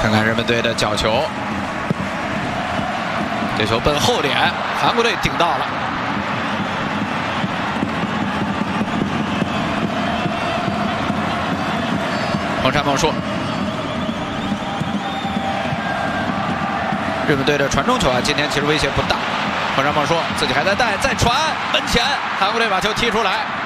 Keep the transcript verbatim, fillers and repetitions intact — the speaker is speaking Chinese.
看看日本队的角球，这球奔后点，韩国队顶到了。黄山茂说：“日本队的传中球啊，今天其实威胁不大。”黄山茂说自己还在带，再传门前，韩国队把球踢出来。